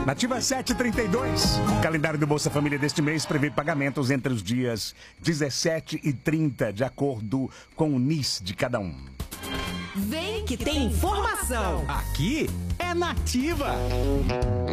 Nativa 732. O calendário do Bolsa Família deste mês prevê pagamentos entre os dias 17 e 30, de acordo com o NIS de cada um. Vem que tem informação. Aqui é Nativa.